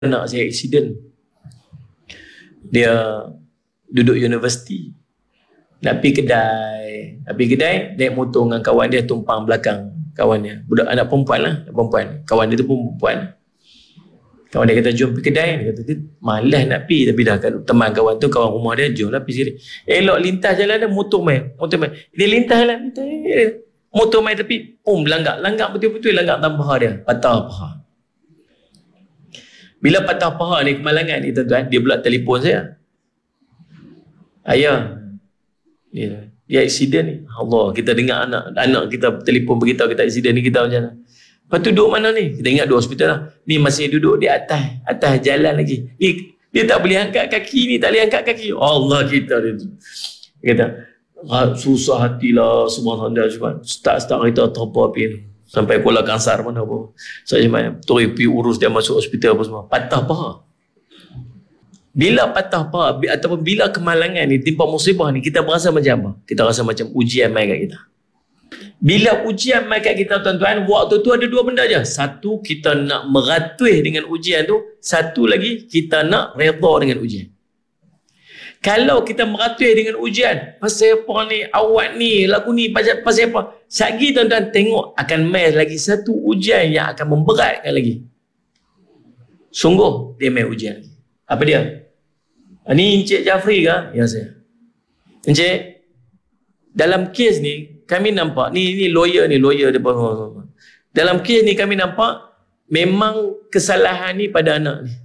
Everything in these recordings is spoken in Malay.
anak saya accident. Dia duduk universiti. Nak pergi kedai, naik motor dengan kawan dia, tumpang belakang kawan dia. Budak anak perempuan lah, kawan dia tu pun perempuan. Kawan dia kata, jom pergi kedai. Dia kata, malas nak pergi. Tapi dah teman kawan tu, kawan rumah dia, jom lah pergi sekali. Elok lintas jalan dia, motor main. Dia lintas lah. Motor main tapi, langgar betul-betul langgar atas paha dia. Patah paha. Bila patah paha ni, kemalangan ni tuan-tuan, dia pula telefon saya. Ayah, dia accident ni. Allah, kita dengar anak kita telefon beritahu kita accident ni, kita macam mana? Lepas tu duduk mana ni? Kita ingat duduk hospital lah. Ni masih duduk di atas jalan lagi. Dia tak boleh angkat kaki ni, tak boleh angkat kaki. Allah kita dia tu. Dia kata, susah hatilah subhanallah. Start kita terpapi ni. Sampai Kuala Kangsar mana apa. Saya macam pergi urus dia masuk hospital apa semua. Patah paha. Bila patah paha ataupun bila kemalangan ni timpa musibah ni, kita berasa macam apa? Kita rasa macam ujian mai kat kita. Bila ujian mai kat kita tuan-tuan, waktu tu ada dua benda je. Satu, kita nak meratuih dengan ujian tu. Satu lagi, kita nak redha dengan ujian. Kalau kita meratuih dengan ujian, pasal apa ni, awak ni, lagu ni, pasal apa? Sagi tuan-tuan tengok, akan mai lagi satu ujian yang akan memberatkan lagi. Sungguh, dia mai ujian lagi. Apa dia? Ni Encik Jafri ke? Ya, saya. Encik, dalam kes ni, kami nampak, ni lawyer depan. Dalam kes ni kami nampak, memang kesalahan ni pada anak ni.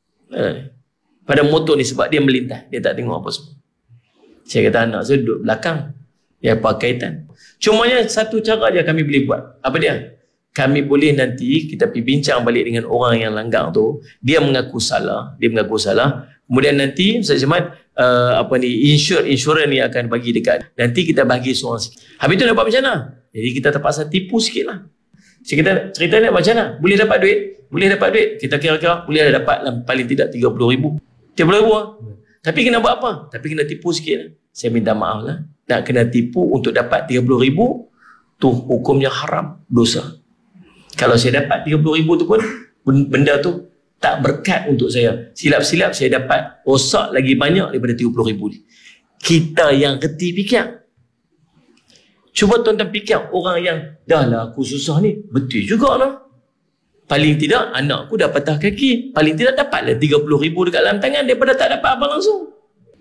Pada motor ni sebab dia melintas, dia tak tengok apa semua. Saya kata anak saya duduk belakang, dia apa kaitan. Cumanya satu cara je kami boleh buat. Apa dia? Kami boleh nanti kita pergi bincang balik dengan orang yang langgar tu, dia mengaku salah, kemudian nanti Ustaz Syamad insurans ni akan bagi dekat, nanti kita bagi seorang sikit. Habis tu nak buat macam mana? Jadi kita terpaksa tipu sikit lah. Cerita ni macam mana? Boleh dapat duit, kita kira-kira boleh dapat paling tidak 30,000 lah. Tapi kena buat apa? Tapi kena tipu sikit lah. Saya minta maaf lah, nak kena tipu untuk dapat 30,000 tu hukumnya haram, dosa. Kalau saya dapat 30,000 tu pun benda tu tak berkat untuk saya. Silap-silap saya dapat rosak lagi banyak daripada 30,000 ni. Kita yang reti fikir. Cuba tuan-tuan fikir orang yang dah lah aku susah ni, betul juga lah. Paling tidak anakku dah patah kaki, paling tidak dapatlah 30,000 dekat dalam tangan daripada tak dapat apa langsung.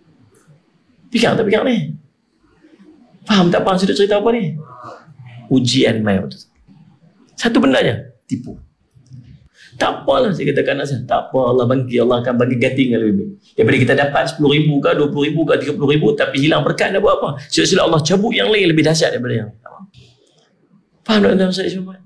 Fikir tak fikir ni? Faham tak faham sudah cerita apa ni? Ujian mai waktu tu. Satu benda je, tipu. Tak apalah saya katakan anak saya, tak apa, Allah akan bagi ganti yang lebih baik. Daripada kita dapat 10,000 ke 20,000 ke 30,000 tapi hilang berkat, nak buat apa? Sila-sila Allah cabut yang lain lebih dahsyat daripada yang. Faham tak tuan-tuan saya cuma?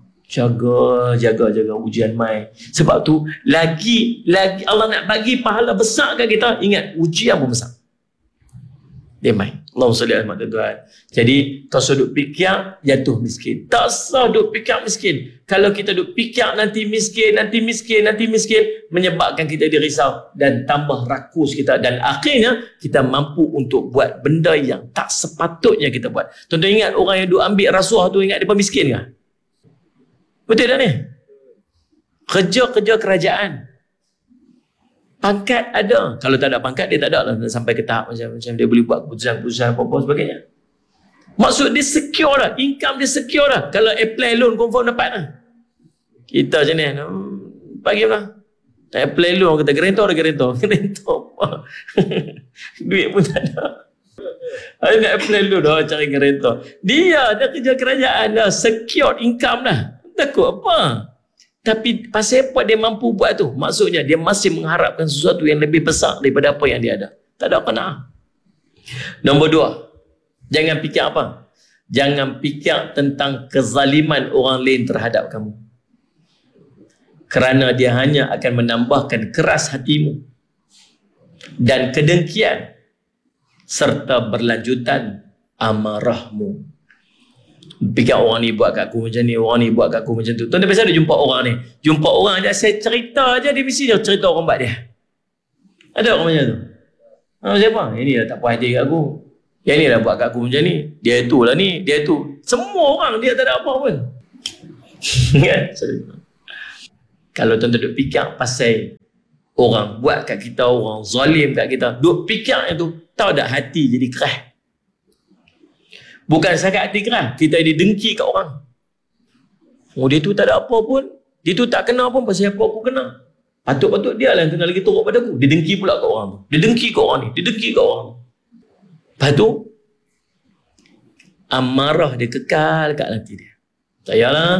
Jaga ujian mai. Sebab tu lagi Allah nak bagi pahala besar kat kita, ingat ujian pun besar. Dia mai. Allahumma salli ala Muhammad tuan. Jadi tak usah duk fikir jatuh miskin. Tak usah duk fikir miskin. Kalau kita duk fikir nanti miskin, menyebabkan kita dirisau dan tambah rakus kita, dan akhirnya kita mampu untuk buat benda yang tak sepatutnya kita buat. Tuan-tuan ingat orang yang duk ambil rasuah tu, ingat dia miskin ke? Betul tak ni? Kerja kerajaan. Pangkat ada. Kalau tak ada pangkat, dia tak ada lah sampai ke tahap macam dia boleh buat keputusan apa sebagainya. Maksud dia secure dah. Income dia secure dah. Kalau apply loan, confirm dapat lah. Kita macam ni, bagilah. Tak apply loan, kata gerentor apa? Duit pun tak ada. Ada nak apply loan dah, cari gerentor. Dia dah kerja kerajaan dah, secure income dah. Takut apa? Tapi pasal apa dia mampu buat tu? Maksudnya dia masih mengharapkan sesuatu yang lebih besar daripada apa yang dia ada. Tak ada qanaah. Nombor 2, jangan fikir apa? Jangan fikir tentang kezaliman orang lain terhadap kamu. Kerana dia hanya akan menambahkan keras hatimu dan kedengkian serta berlanjutan amarahmu. Fikir orang ni buat kat aku macam ni, orang ni buat kat aku macam tu. Tuan-tuan biasa ada jumpa orang ni. Jumpa orang je, saya cerita je, dia mesti dia cerita orang buat dia. Ada orang macam tu. Siapa? Ini dah tak puas hati kat aku. Yang ni dah buat kat aku macam ni. Dia tu lah ni, dia tu. Semua orang dia tak ada apa pun. Kalau tuan-tuan duk fikir pasal orang buat kat kita, orang zalim kat kita, duk fikir itu, tahu tak hati jadi keras. Bukan sangat hati keras, kita jadi dengki kat orang. Oh, dia tu tak ada apa pun, dia tu tak kena pun, pasal apa aku kena. Patut-patut dia lah yang kena lagi teruk pada aku. Dia dengki pula kat orang tu. Dia dengki kat orang ni, dia dengki kat orang. Lepas tu amarah dia kekal kat hati dia. Tak payahlah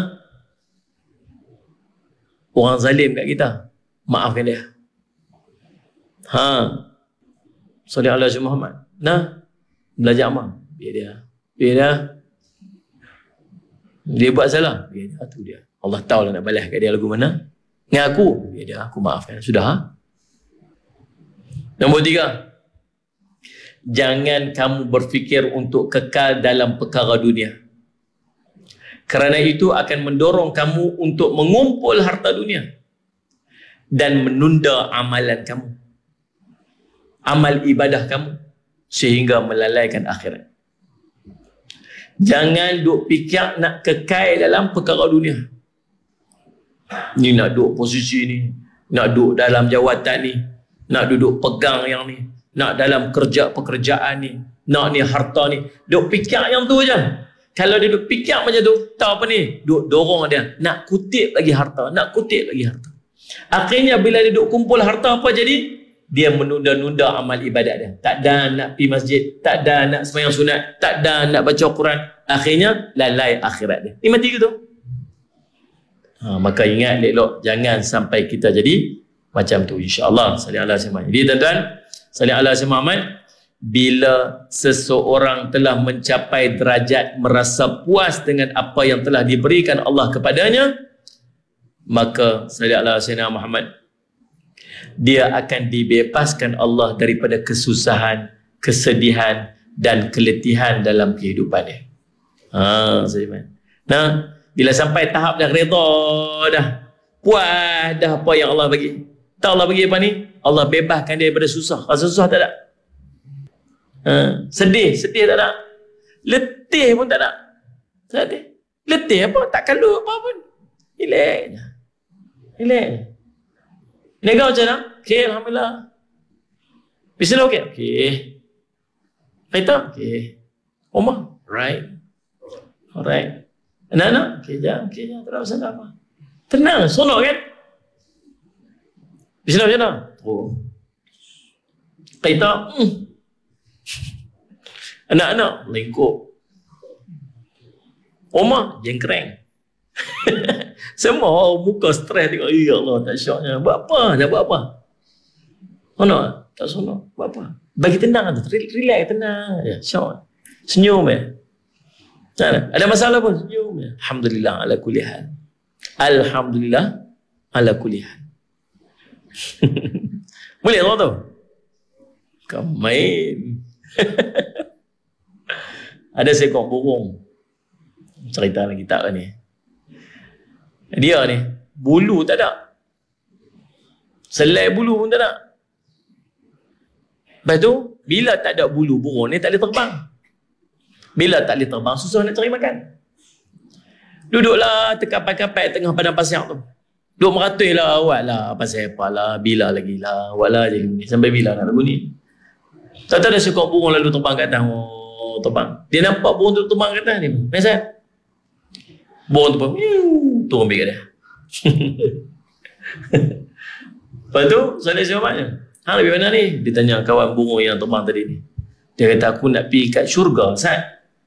orang zalim kat kita, maafkan dia. Salih ala Muhammad. Nah, belajar amal. Biar dia buat salah, biar dia, tu dia. Allah tahu lah nak balas kat dia lagu mana. Dengan aku, biar dia, aku maafkan. Sudah. Nombor 3, jangan kamu berfikir untuk kekal dalam perkara dunia. Kerana itu akan mendorong kamu untuk mengumpul harta dunia dan menunda amalan kamu, amal ibadah kamu, sehingga melalaikan akhirat. Jangan duk fikir nak kekal dalam perkara dunia. Ni nak duduk posisi ni, nak duduk dalam jawatan ni, nak duduk pegang yang ni, nak dalam pekerjaan ni, nak ni harta ni. Duk fikir yang tu je. Kalau dia duk fikir macam tu, tahu apa ni? Duk dorong dia nak kutip lagi harta, nak kutip lagi harta. Akhirnya bila dia duk kumpul harta, apa jadi? Dia menunda-nunda amal ibadat dia. Tak ada nak pergi masjid, tak ada nak sembahyang sunat, tak ada nak baca Quran. Akhirnya lalai akhirat dia. Ni mati gitu. Maka ingat elok, jangan sampai kita jadi macam tu, insya-Allah. Salih ala Muhammad. Jadi tuan-tuan, salih ala Muhammad, bila seseorang telah mencapai derajat merasa puas dengan apa yang telah diberikan Allah kepadanya, maka salih ala Sayyidina Muhammad, dia akan dibebaskan Allah daripada kesusahan, kesedihan dan keletihan dalam kehidupannya. Nah, bila sampai tahap dah redha dah, puas dah apa yang Allah bagi. Tahu Allah bagi apa ni? Allah bebaskan dia daripada susah. Rasa susah tak ada. Sedih tak ada. Letih pun tak ada. Sedih. Letih apa? Tak kalut apa pun. Relax. Negara macam mana? Okey, alhamdulillah. Bisnes okey? Okey. Kereta? Okey. Rumah? Alright. Anak-anak? Okey, jam. Tak ada masalah apa. Tenang, sonok kan? Bisnes macam mana? Kereta? Anak-anak? Lengkuk. Rumah? Jengkreng. Semua muka stres tengok, ya Allah, tak syoknya. Buat apa? Dah buat apa? Sonok? Tak sonok. Buat apa? Bagi tenang tu. Relax, tenang. Ya, syok. Senyum ya. Ada masalah pun? Senyum ya. Alhamdulillah ala kulli hal. Alhamdulillah ala kulli hal. Boleh tu? Kau main. Ada seekor burung. Cerita lagi tak lah ni. Dia ni, bulu tak ada. Selai bulu pun tak ada. Lepas tu, bila tak ada bulu, burung ni tak boleh terbang. Bila tak boleh terbang, susah nak cari makan. Duduklah terkapai-kapai tengah padang pasir tu. Duduk meratui lah, awak lah, pasal apa lah, bila lagi lah, awak lah je ni. Sampai bila nak lagu ni. Tak ada seekor burung lalu terbang kat atas. Terbang. Dia nampak burung tu terbang kat atas ni. Biasa. Burung tu pun turun ambil kat dia. Lepas tu Salih jawapannya, hang lebih mana ni? Dia tanya kawan burung yang terbang tadi ni. Dia kata, aku nak pergi kat syurga, Ustaz.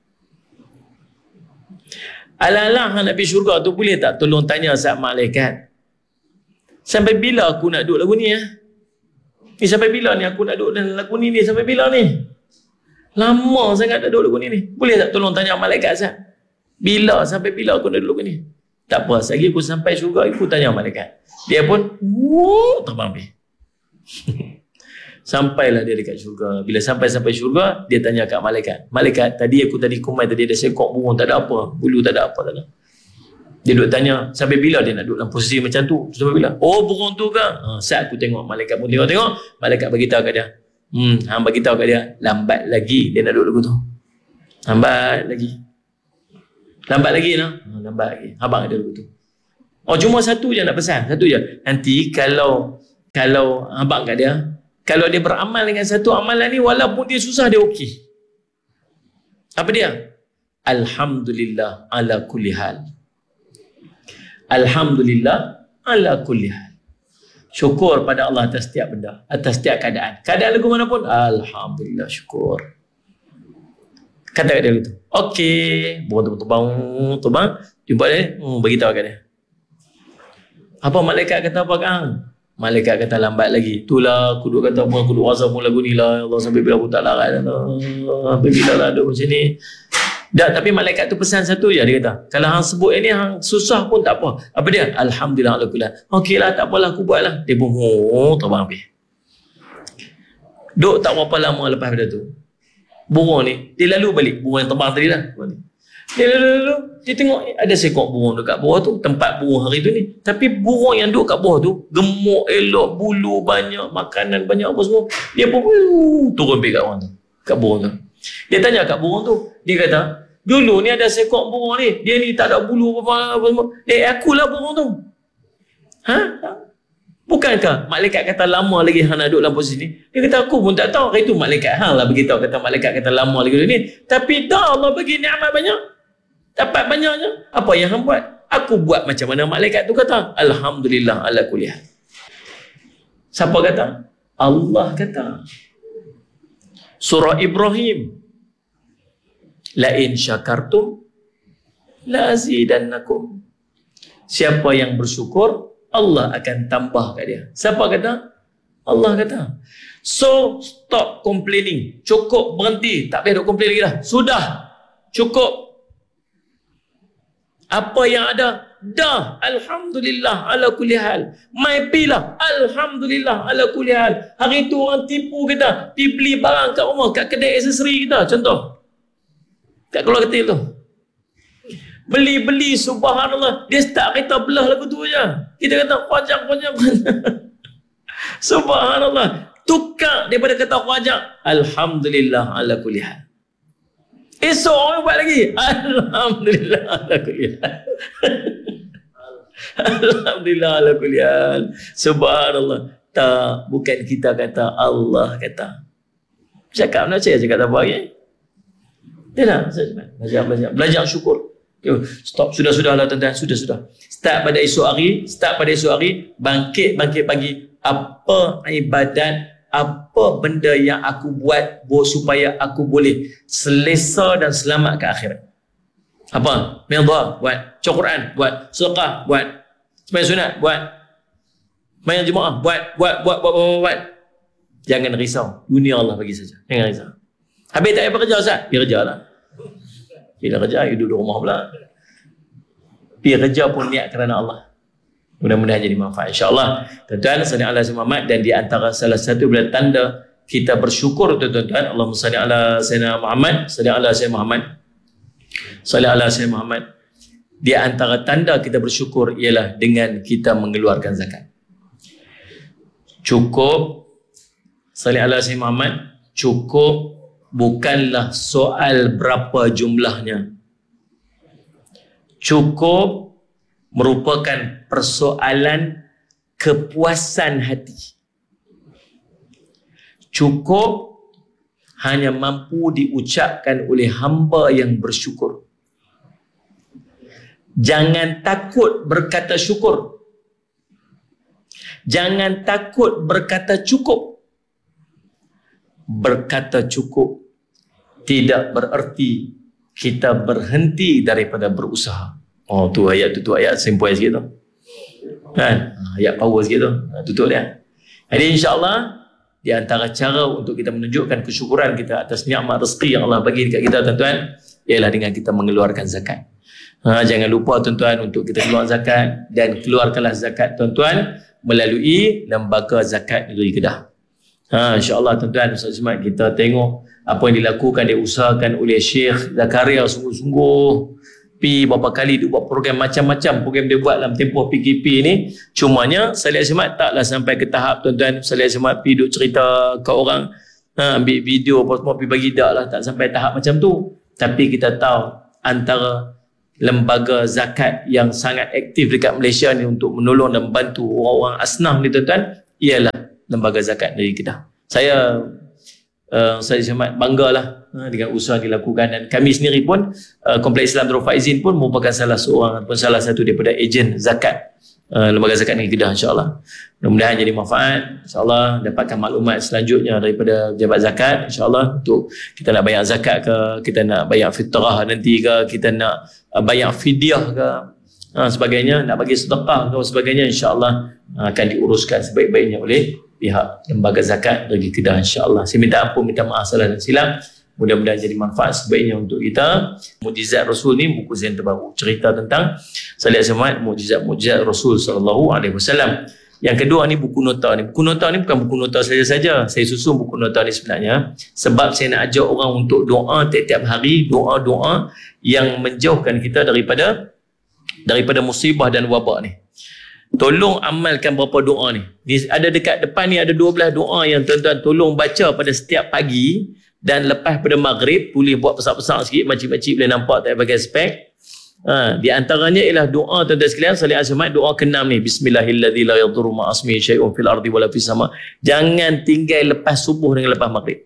Alah-alah hang nak pergi syurga tu, boleh tak tolong tanya Ustaz malaikat, sampai bila aku nak duduk lagu ni ya? Ni sampai bila ni aku nak duduk dalam lagu ni sampai bila ni? Lama sangat nak duduk lagu ni. Boleh tak tolong tanya malaikat Ustaz? Bila, sampai bila aku nak duduk lagu ni? Tak apa, lagi aku sampai syurga, aku tanya malaikat. Dia pun terbang pergi. Sampailah dia dekat syurga. Bila sampai syurga, dia tanya kat malaikat. Malaikat, tadi kumai tadi ada seekor burung, tak ada apa, bulu tak ada apa, tak ada. Dia duduk tanya, sampai bila dia nak duduk dalam posisi macam tu? Sampai bila? Oh, burung tu ke? Saat aku tengok, malaikat pun tengok. Malaikat beritahu kat dia. Hang beritahu kat dia, lambat lagi dia nak duduk lagu tu. Lambat lagi nah. Lambat lagi. Abang ada lagu tu. Oh, cuma satu je nak pesan, satu je. Nanti kalau abang kat dia, kalau dia beramal dengan satu amalan ni, walaupun dia susah, dia okey. Apa dia? Alhamdulillah ala kulli hal. Alhamdulillah ala kulli hal. Syukur pada Allah atas setiap benda, atas setiap keadaan. Keadaan lagu mana pun, alhamdulillah, syukur. Kata kat dia gitu. Okey, terbang. Jumpa dia, beritahu kat dia. Apa malaikat kata apa kang? Malaikat kata lambat lagi. Itulah aku duk kata aku duk rasa pun lagu ni lah. Allah sampai bila aku tak larat. Sampai bila lah duk macam ni. Dah, tapi malaikat tu pesan satu je, dia kata. Kalau hang sebut ini hang susah pun tak apa. Apa dia? Alhamdulillah ala kulli hal. Okeylah, tak apalah, aku buatlah. Dia pun terbang habis. Duk tak berapa lama lepas pada tu, burung ni dia lalu balik. Burung yang terbang tadi lah. Dia lalu, dia tengok ada seekor burung dekat bawah tu, tempat burung hari tu ni. Tapi burung yang duduk kat bawah tu gemuk elok, bulu banyak, makanan banyak apa semua. Dia pun turun pergi kat orang tu, kat burung tu. Dia tanya kat burung tu, dia kata, dulu ni ada seekor burung ni, dia ni tak ada bulu apa semua. Akulah burung tu. Bukankah malaikat kata lama lagi hang nak duduk dalam posisi ni? Dia kata aku pun tak tahu. Hari tu malaikat hang lah beritahu, kata malaikat kata lama lagi duduk ni. Tapi dah Allah bagi nikmat banyak, dapat banyaknya. Apa yang hang buat? Aku buat macam mana malaikat tu kata. Alhamdulillah ala kulli hal. Siapa kata? Allah kata. Surah Ibrahim. La in syakartum la azidannakum. Siapa yang bersyukur, Allah akan tambah kat dia. Siapa kata? Allah kata. So, stop complaining. Cukup, berhenti. Tak payah duk complain lagi dah. Sudah. Cukup. Apa yang ada, dah. Alhamdulillah ala kulli hal. Mai pilah. Alhamdulillah ala kulli hal. Hari tu orang tipu kita. Pergi beli barang kat rumah, kat kedai aksesori kita. Contoh. Kat Keluar Ketil tu. Beli-beli, subhanallah. Dia start kita belah lagu tu je. Kita kata pajak. Subhanallah. Tukar daripada kata pajak. Alhamdulillah ala kulli hal. Esok orang buat lagi. Alhamdulillah ala kulli hal. Alhamdulillah ala kulli hal. Subhanallah. Tak, bukan kita kata, Allah kata. Cakap nak saya cakap tak apa lagi. Dia nak belajar syukur. Stop, sudah-sudahlah tuan-tuan, sudah. Start pada esok hari, bangkit pagi. Apa ibadat, apa benda yang aku buat supaya aku boleh selesa dan selamat ke akhirat? Apa? Merdha, buat. Baca Quran, buat. Sedekah, buat. Sembahyang sunat, buat. Sembahyang Jumaat, buat. Jangan risau, dunia Allah bagi saja. Jangan risau. Habis tak payah bekerja, Ustaz? Pergi kerja lah. Bila kerja, you duduk rumah pula. Pergi kerja pun niat kerana Allah. Mudah-mudahan jadi manfaat. InsyaAllah. Tuan-tuan, salli ala Muhammad, dan di antara salah satu bila tanda kita bersyukur, tuan-tuan, Allahumma salli ala Sayyidina Muhammad, salli ala Sayyidina Muhammad, salli ala Sayyidina Muhammad. Di antara tanda kita bersyukur ialah dengan kita mengeluarkan zakat. Cukup, salli ala Sayyidina Muhammad, cukup bukanlah soal berapa jumlahnya. Cukup merupakan persoalan kepuasan hati. Cukup hanya mampu diucapkan oleh hamba yang bersyukur. Jangan takut berkata syukur. Jangan takut berkata cukup. Berkata cukup tidak bererti kita berhenti daripada berusaha. Oh, tu ayat simple sikit tu. Kan? Ayat power sikit tu. Tutup dia. Jadi insya-Allah di antara cara untuk kita menunjukkan kesyukuran kita atas nikmat rezeki yang Allah bagi dekat kita, tuan-tuan, ialah dengan kita mengeluarkan zakat. Jangan lupa, tuan-tuan, untuk kita keluar zakat, dan keluarkanlah zakat, tuan-tuan, melalui lembaga zakat negeri Kedah. InsyaAllah, tuan-tuan, Ustaz Ismail, kita tengok apa yang dilakukan, diusahakan oleh Syekh Zakaria sungguh-sungguh. Pi berapa kali dia buat program, macam-macam program dia buat dalam tempoh PKP ni. Cumanya Salih Asmat taklah sampai ke tahap, tuan-tuan, Salih Asmat pi duk cerita ke orang, ambil video apa semua pi bagi dak lah, tak sampai tahap macam tu. Tapi kita tahu antara lembaga zakat yang sangat aktif dekat Malaysia ni untuk menolong dan membantu orang-orang asnaf ni tuan-tuan, ialah lembaga zakat dari Kedah. Saya sangat banggalah dengan usaha yang dilakukan, dan kami sendiri pun Kompleks Islam Darul Faizin pun merupakan salah satu daripada ejen zakat lembaga zakat negeri Kedah, insyaAllah. Mudah-mudahan jadi manfaat, insyaAllah dapatkan maklumat selanjutnya daripada pejabat zakat, insyaAllah, untuk kita nak bayar zakat ke, kita nak bayar fitrah nanti ke, kita nak bayar fidyah ke, sebagainya, nak bagi sedekah ke sebagainya, insyaAllah akan diuruskan sebaik-baiknya oleh pihak lembaga zakat negeri Kedah, insyaAllah. Saya minta ampun, minta maaf salah dan silap. Mudah-mudahan jadi manfaat sebaiknya untuk kita. Mukjizat Rasul ni buku Zain terbaru, cerita tentang Salih Asmat, mukjizat Rasul sallallahu alaihi wasallam. Yang kedua ni buku nota ni. Buku nota ni bukan buku nota saja-saja. Saya susun buku nota ni sebenarnya sebab saya nak ajak orang untuk doa tiap-tiap hari, doa-doa yang menjauhkan kita daripada musibah dan wabak ni. Tolong amalkan berapa doa ni. Ada dekat depan ni ada 12 doa yang tuan-tuan tolong baca pada setiap pagi. Dan lepas pada maghrib, boleh buat besar-besar sikit, makcik-makcik boleh nampak tak pakai spek. Di antaranya ialah doa tuan-tuan sekalian, Salih Asmat, doa ke-6 ni. Bismillahilladzi la yadurru ma'asmihi syai'un fil ardi wala fis sama. Jangan tinggal lepas subuh dengan lepas maghrib.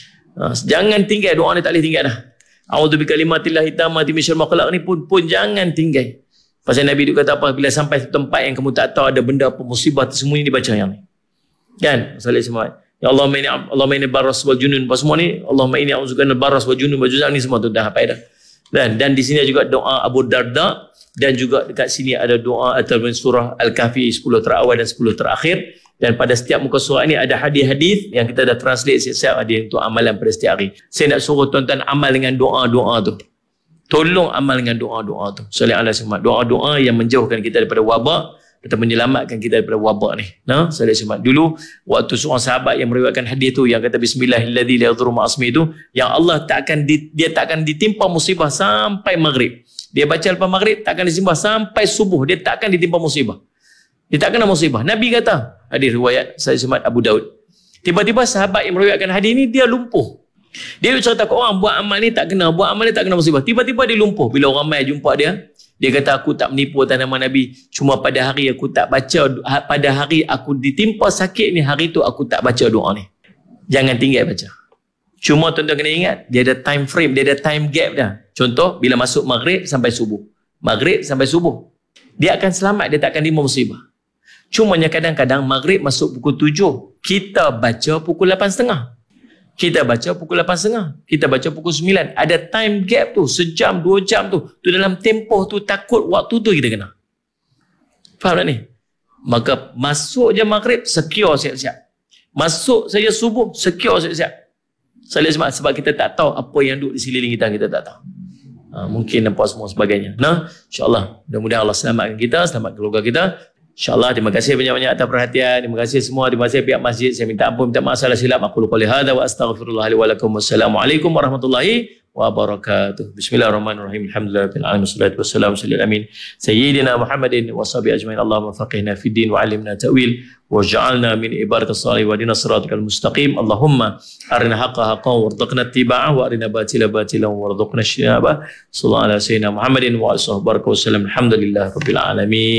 Jangan tinggal, doa ni tak boleh tinggal dah. A'udzu bikalimatillahit tammati min syarri ma khalaq ni pun jangan tinggal. Pasal Nabi dia kata apa, bila sampai tempat yang kamu tak tahu ada benda apa musibah tersembunyi, dibaca yang ni. Kan? Salih Asmat. Ya Allahumma inni baras wal junun, semua ni Allahumma inni a'udzubika minal baras wal junun wal juzam ni semua tu dah hafal dah. Dan di sini juga doa Abu Darda, dan juga dekat sini ada doa ataupun surah Al-Kahfi 10 terawal dan 10 terakhir, dan pada setiap muka surah ni ada hadis-hadis yang kita dah translate siap-siap ada untuk amalan pada setiap hari. Saya nak suruh tuan-tuan amal dengan doa-doa tu. Tolong amal dengan doa-doa tu. Salih alaihi wasallam. Doa-doa yang menjauhkan kita daripada wabak atau menyelamatkan kita daripada wabak ni. Salih semat. Dulu waktu seorang sahabat yang meriwayatkan hadis tu yang kata bismillahilladzi la yadurru ma'asmihi tu, yang Allah dia tak akan ditimpa musibah sampai maghrib. Dia baca lepas maghrib tak akan ditimpa sampai subuh, dia tak akan ditimpa musibah. Dia tak kena musibah. Nabi kata, hadis riwayat Salih semat Abu Daud. Tiba-tiba sahabat yang meriwayatkan hadis ni dia lumpuh. Dia cerita ke orang, buat amal ni tak kena musibah. Tiba-tiba dia lumpuh. Bila orang mai jumpa dia kata, aku tak menipu atas nama Nabi. Cuma pada hari aku tak baca, pada hari aku ditimpa sakit ni, hari tu aku tak baca doa ni. Jangan tinggal baca. Cuma tuan-tuan kena ingat, dia ada time frame, dia ada time gap dah. Contoh, bila masuk maghrib sampai subuh. Maghrib sampai subuh. Dia akan selamat, dia tak akan timpa musibah. Cumanya kadang-kadang maghrib masuk pukul 7. Kita baca pukul 8.30. Kita baca pukul 8.30. Kita baca pukul 9. Ada time gap tu. Sejam, 2 jam tu. Tu dalam tempoh tu, takut waktu tu kita kena. Faham tak ni? Maka masuk je maghrib, secure siap-siap. Masuk saja subuh, secure siap-siap. Sebab kita tak tahu apa yang duduk di sekeliling kita tak tahu. Mungkin apa semua sebagainya. InsyaAllah. Mudah-mudahan Allah selamatkan kita, selamatkan keluarga kita. InsyaAllah, terima kasih banyak-banyak atas perhatian. Terima kasih semua. Terima kasih pihak masjid. Saya minta ampun, minta maaf salah silap. Aku qouli hadza wa astaghfirullah li wa lakum. Wassalamualaikum warahmatullahi wabarakatuh. Bismillahirrahmanirrahim. Alhamdulillahirabbil alamin. Wassalatu wassalamu ala amin sayyidina Muhammadin wa sahbihi ajmain. Allahumma faqihna fid din wa 'allimna ta'wil waj'alna min ibadatis salihin wa hadina siratal mustaqim. Allahumma arina haqqan haqqan warzuqna ittiba'ahu wa arina batila batilan warzuqna ijtinabah. Sallallahu ala sayyidina Muhammadin wa alihi wasallam. Alhamdulillahirabbil alamin.